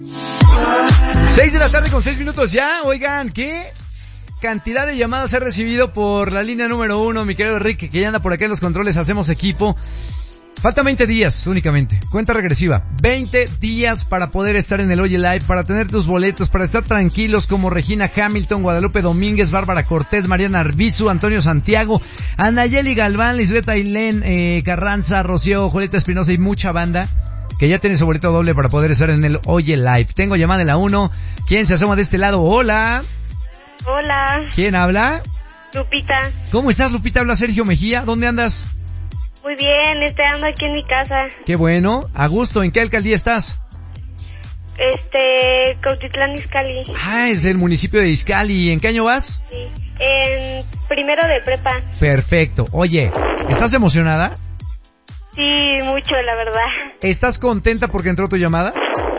6:06 ya. Oigan, ¿qué cantidad de llamadas he recibido por la línea número 1, mi querido Rick, que ya anda por acá en los controles, hacemos equipo? Faltan 20 días únicamente, cuenta regresiva, 20 días para poder estar en el Oye Live, para tener tus boletos, para estar tranquilos como Regina Hamilton, Guadalupe Domínguez, Bárbara Cortés, Mariana Arbizu, Antonio Santiago, Anayeli Galván, Lisbeth Ailén, Carranza, Rocío, Julieta Espinosa y mucha banda que ya tiene su boleto doble para poder estar en el Oye Live. Tengo llamada de la 1, ¿quién se asoma de este lado? Hola. Hola. ¿Quién habla? Lupita. ¿Cómo estás, Lupita? Habla Sergio Mejía, ¿dónde andas? Muy bien, ando aquí en mi casa. Qué bueno, a gusto, ¿en qué alcaldía estás? Cuautitlán Izcalli. Ah, es el municipio de Izcalli. ¿En qué año vas? Sí, en primero de prepa. Perfecto. Oye, ¿estás emocionada? Sí, mucho, la verdad. ¿Estás contenta porque entró tu llamada?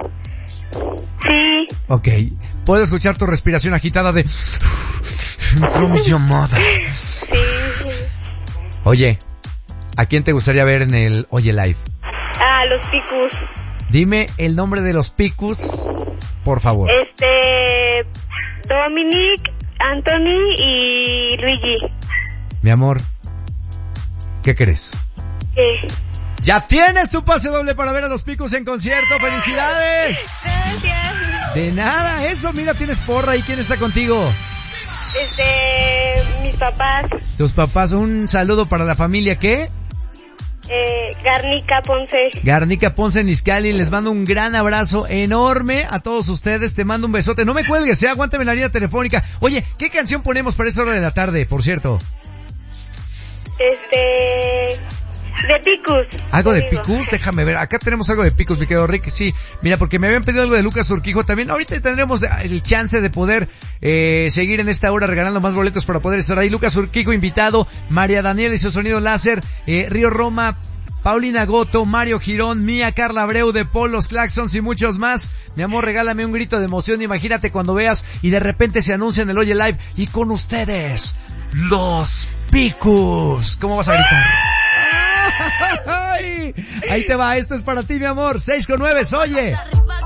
Sí. Ok, puedo escuchar tu respiración agitada de... entró mi llamada. Sí. Oye, ¿a quién te gustaría ver en el Oye Live? Ah, los Picus. Dime el nombre de los Picus, por favor. Dominic, Anthony y Luigi. Mi amor, ¿qué crees? ¿Qué? ¡Ya tienes tu pase doble para ver a los Picus en concierto! ¡Felicidades! Gracias. De nada, eso, mira, tienes porra. ¿Y quién está contigo? Mis papás. Tus papás, un saludo para la familia, ¿qué? Garnica Ponce. Garnica Ponce en Izcalli, les mando un gran abrazo enorme a todos ustedes, te mando un besote, no me cuelgues, aguántame la línea telefónica. Oye, ¿qué canción ponemos para esta hora de la tarde, por cierto? De Picus. ¿Algo de Picus? Déjame ver, acá tenemos algo de Picus, mi querido Rick, sí. Mira, porque me habían pedido algo de Lucas Urquijo también. Ahorita tendremos el chance de poder seguir en esta hora regalando más boletos para poder estar ahí. Lucas Urquijo invitado, María Daniela y su sonido láser, Río Roma, Paulina Goto, Mario Girón, Mía, Carla Abreu de Paul, los Claxons y muchos más. Mi amor, regálame un grito de emoción. Imagínate cuando veas y de repente se anuncia en el Oye Live y con ustedes, los Picus. ¿Cómo vas a gritar? Ahí te va, esto es para ti, mi amor. 6:09, oye.